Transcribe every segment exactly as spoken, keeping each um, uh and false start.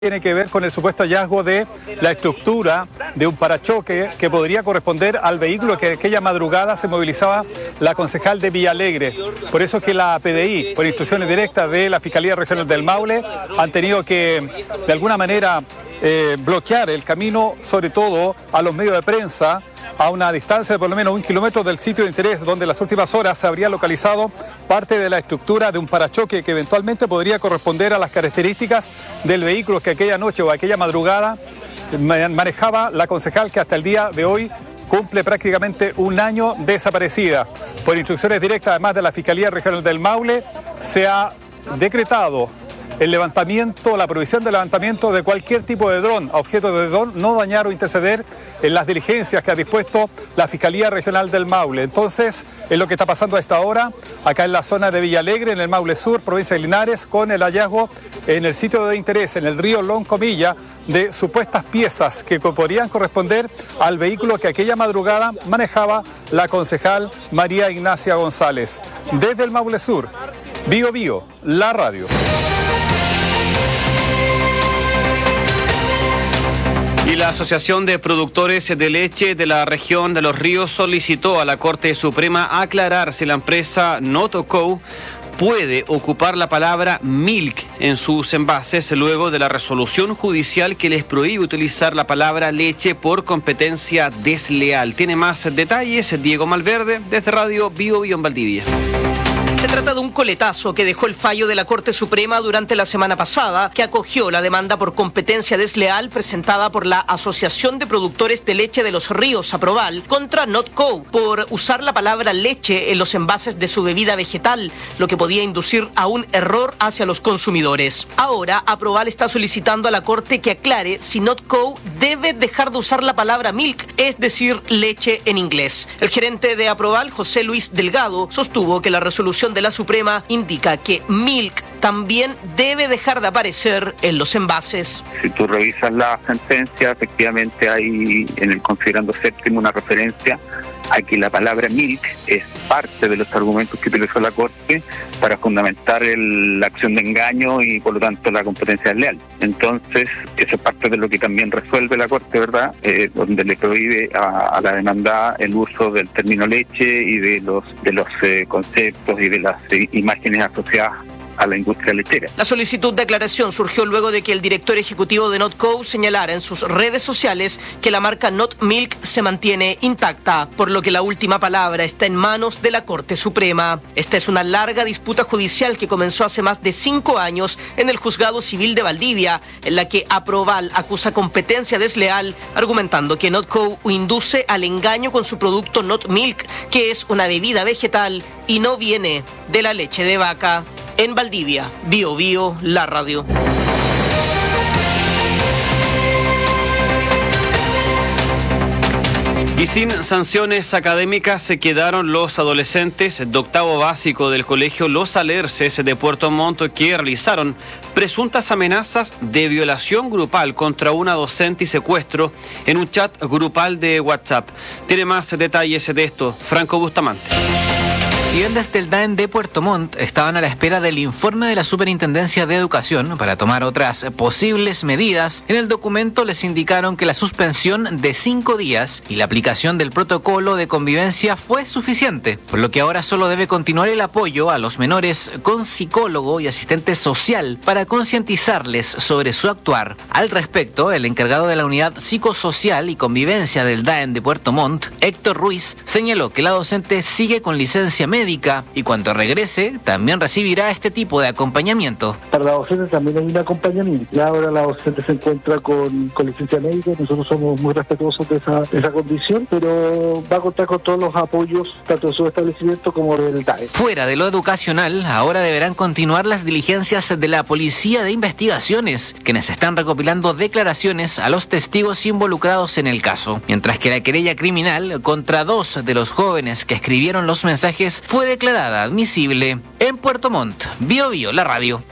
Tiene que ver con el supuesto hallazgo de la estructura de un parachoque que podría corresponder al vehículo que aquella madrugada se movilizaba la concejal de Villalegre. Por eso es que la P D I, por instrucciones directas de la Fiscalía Regional del Maule, han tenido que de alguna manera eh, bloquear el camino, sobre todo a los medios de prensa, a una distancia de por lo menos un kilómetro del sitio de interés, donde en las últimas horas se habría localizado parte de la estructura de un parachoque que eventualmente podría corresponder a las características del vehículo que aquella noche o aquella madrugada manejaba la concejal, que hasta el día de hoy cumple prácticamente un año desaparecida. Por instrucciones directas, además de la Fiscalía Regional del Maule, se ha decretado el levantamiento, la prohibición de levantamiento de cualquier tipo de dron, a objeto de dron, no dañar o interceder en las diligencias que ha dispuesto la Fiscalía Regional del Maule. Entonces, es lo que está pasando a esta hora, acá en la zona de Villalegre, en el Maule Sur, provincia de Linares, con el hallazgo en el sitio de interés, en el río Loncomilla, de supuestas piezas que podrían corresponder al vehículo que aquella madrugada manejaba la concejal María Ignacia González. Desde el Maule Sur, Bio Bio, la radio. Y la Asociación de Productores de Leche de la región de Los Ríos solicitó a la Corte Suprema aclarar si la empresa Notco puede ocupar la palabra milk en sus envases luego de la resolución judicial que les prohíbe utilizar la palabra leche por competencia desleal. Tiene más detalles Diego Malverde desde Radio Bio Bio en Valdivia. Se trata de un coletazo que dejó el fallo de la Corte Suprema durante la semana pasada, que acogió la demanda por competencia desleal presentada por la Asociación de Productores de Leche de Los Ríos, Aproval, contra Notco por usar la palabra leche en los envases de su bebida vegetal, lo que podía inducir a un error hacia los consumidores. Ahora, Aproval está solicitando a la Corte que aclare si Notco debe dejar de usar la palabra milk, es decir, leche en inglés. El gerente de Aproval, José Luis Delgado, sostuvo que la resolución de la Suprema indica que milk también debe dejar de aparecer en los envases. Si tú revisas la sentencia, efectivamente hay en el considerando séptimo una referencia a que la palabra milk es parte de los argumentos que utilizó la Corte para fundamentar el, la acción de engaño y por lo tanto la competencia desleal. Entonces, eso es parte de lo que también resuelve la Corte, ¿verdad? Eh, donde le prohíbe a, a la demandada el uso del término leche y de los, de los eh, conceptos y de las eh, imágenes asociadas a la industria lechera. La solicitud de aclaración surgió luego de que el director ejecutivo de Notco señalara en sus redes sociales que la marca Not Milk se mantiene intacta, por lo que la última palabra está en manos de la Corte Suprema. Esta es una larga disputa judicial que comenzó hace más de cinco años en el Juzgado Civil de Valdivia, en la que Aproval acusa competencia desleal, argumentando que Notco induce al engaño con su producto Not Milk, que es una bebida vegetal y no viene de la leche de vaca. En Valdivia, Bio Bio, la radio. Y sin sanciones académicas se quedaron los adolescentes de octavo básico del colegio Los Alerces de Puerto Montt, que realizaron presuntas amenazas de violación grupal contra una docente y secuestro en un chat grupal de WhatsApp. Tiene más detalles de esto Franco Bustamante. Si bien desde el D A E M de Puerto Montt estaban a la espera del informe de la Superintendencia de Educación para tomar otras posibles medidas, en el documento les indicaron que la suspensión de cinco días y la aplicación del protocolo de convivencia fue suficiente, por lo que ahora solo debe continuar el apoyo a los menores con psicólogo y asistente social para concientizarles sobre su actuar. Al respecto, el encargado de la Unidad Psicosocial y Convivencia del D A E M de Puerto Montt, Héctor Ruiz, señaló que la docente sigue con licencia médica y cuando regrese también recibirá este tipo de acompañamiento. Para la docente también hay un acompañamiento. Ya ahora la docente se encuentra con, con licencia médica, nosotros somos muy respetuosos de esa, de esa condición, pero va a contar con todos los apoyos tanto de su establecimiento como del D A E M. Fuera de lo educacional, ahora deberán continuar las diligencias de la Policía de Investigaciones, quienes están recopilando declaraciones a los testigos involucrados en el caso, mientras que la querella criminal contra dos de los jóvenes que escribieron los mensajes fue declarada admisible. En Puerto Montt, Bio Bio, la radio.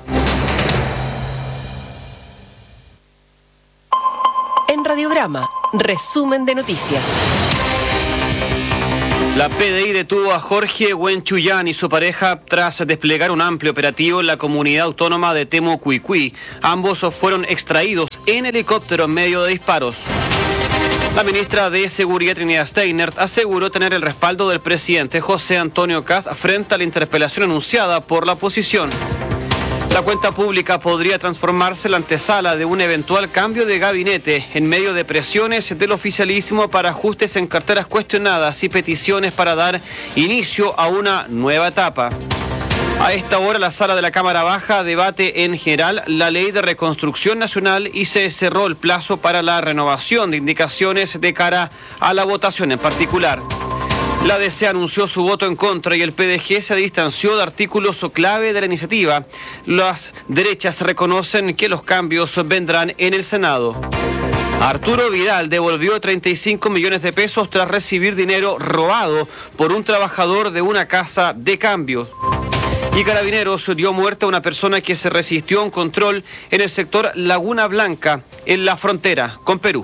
En Radiograma, resumen de noticias. La P D I detuvo a Jorge Huenchuyán y su pareja tras desplegar un amplio operativo en la comunidad autónoma de Temucuicui. Ambos fueron extraídos en helicóptero en medio de disparos. La ministra de Seguridad, Trinidad Steiner, aseguró tener el respaldo del presidente José Antonio Kast frente a la interpelación anunciada por la oposición. La cuenta pública podría transformarse en la antesala de un eventual cambio de gabinete en medio de presiones del oficialismo para ajustes en carteras cuestionadas y peticiones para dar inicio a una nueva etapa. A esta hora la sala de la Cámara Baja debate en general la Ley de Reconstrucción Nacional y se cerró el plazo para la renovación de indicaciones de cara a la votación en particular. La D C anunció su voto en contra y el P D G se distanció de artículos clave de la iniciativa. Las derechas reconocen que los cambios vendrán en el Senado. Arturo Vidal devolvió treinta y cinco millones de pesos tras recibir dinero robado por un trabajador de una casa de cambio. Y Carabineros dio muerte a una persona que se resistió a un control en el sector Laguna Blanca, en la frontera con Perú.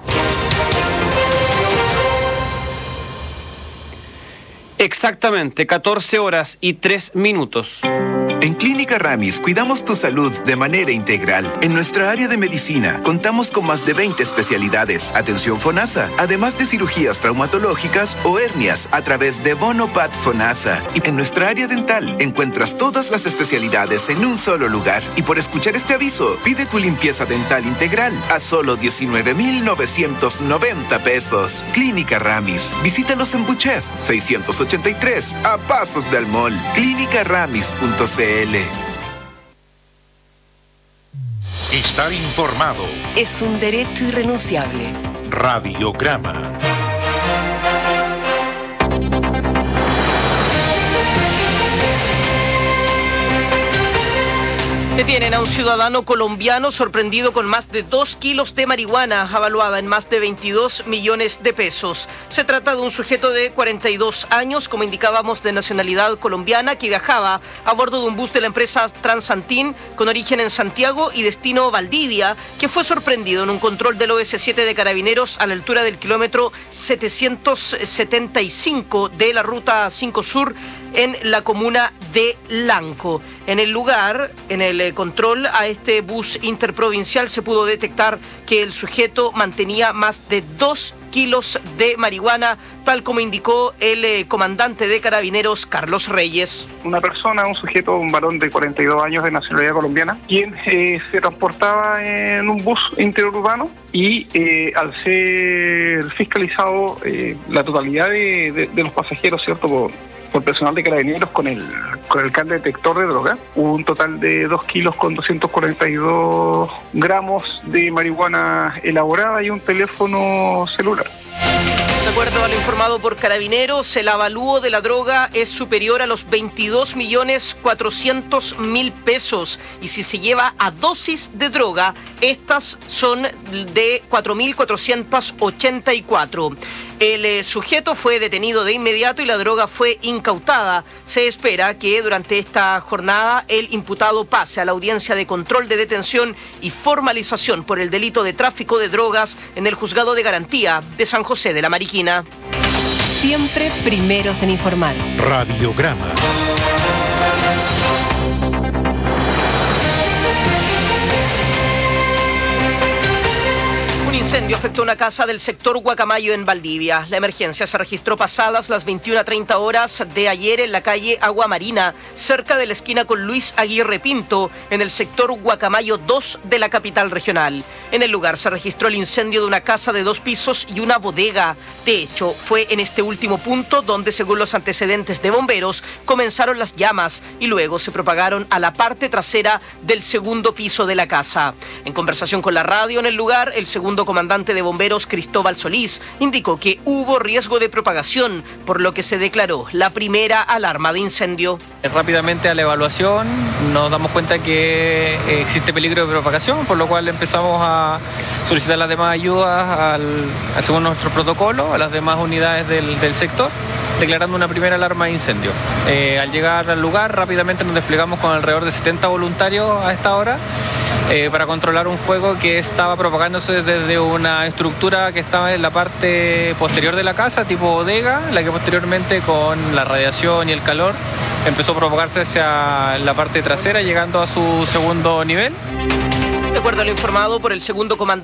Exactamente catorce horas y tres minutos. En Clínica Ramis cuidamos tu salud de manera integral. En nuestra área de medicina contamos con más de veinte especialidades, atención FONASA, además de cirugías traumatológicas o hernias a través de Bonopat FONASA. Y en nuestra área dental encuentras todas las especialidades en un solo lugar. Y por escuchar este aviso, pide tu limpieza dental integral a solo diecinueve mil novecientos noventa pesos. Clínica Ramis. Visítalos en Buchef seiscientos ochenta y tres, a pasos del mall. clínica ramis punto c l. Estar informado es un derecho irrenunciable. Radiograma. Detienen a un ciudadano colombiano sorprendido con más de dos kilos de marihuana, avaluada en más de veintidós millones de pesos. Se trata de un sujeto de cuarenta y dos años, como indicábamos, de nacionalidad colombiana, que viajaba a bordo de un bus de la empresa Transantin con origen en Santiago y destino Valdivia, que fue sorprendido en un control del O S siete de Carabineros a la altura del kilómetro setecientos setenta y cinco de la Ruta cinco Sur, en la comuna de Lanco. En el lugar, en el control a este bus interprovincial, se pudo detectar que el sujeto mantenía más de dos kilos de marihuana, tal como indicó el eh, comandante de Carabineros, Carlos Reyes. Una persona, un sujeto, un varón de cuarenta y dos años de nacionalidad colombiana, quien eh, se transportaba en un bus interurbano y eh, al ser fiscalizado eh, la totalidad de, de, de los pasajeros, ¿cierto?, por por personal de Carabineros con el con el can detector de droga, hubo un total de dos kilos con doscientos cuarenta y dos gramos de marihuana elaborada y un teléfono celular. De acuerdo a lo informado por Carabineros, el avalúo de la droga es superior a los veintidós millones cuatrocientos mil pesos y si se lleva a dosis de droga, estas son de cuatro mil cuatrocientos ochenta y cuatro. El eh, sujeto fue detenido de inmediato y la droga fue incautada. Se espera que durante esta jornada el imputado pase a la audiencia de control de detención y formalización por el delito de tráfico de drogas en el Juzgado de Garantía de San José de la Mariquina. Siempre primeros en informar. Radiograma. Un incendio afectó una casa del sector Guacamayo en Valdivia. La emergencia se registró pasadas las veintiuna treinta horas de ayer en la calle Agua Marina, cerca de la esquina con Luis Aguirre Pinto, en el sector Guacamayo dos de la capital regional. En el lugar se registró el incendio de una casa de dos pisos y una bodega. De hecho, fue en este último punto donde, según los antecedentes de bomberos, comenzaron las llamas y luego se propagaron a la parte trasera del segundo piso de la casa. En conversación con la radio en el lugar, el segundo comandante de bomberos, Cristóbal Solís, indicó que hubo riesgo de propagación, por lo que se declaró la primera alarma de incendio. Rápidamente a la evaluación nos damos cuenta que existe peligro de propagación, por lo cual empezamos a solicitar las demás ayudas al, al según nuestro protocolo, a las demás unidades del, del sector, declarando una primera alarma de incendio. Eh, al llegar al lugar rápidamente nos desplegamos con alrededor de setenta voluntarios a esta hora eh, para controlar un fuego que estaba propagándose desde una estructura que estaba en la parte posterior de la casa, tipo bodega, la que posteriormente con la radiación y el calor empezó a propagarse hacia la parte trasera, llegando a su segundo nivel. De acuerdo a lo informado por el segundo comandante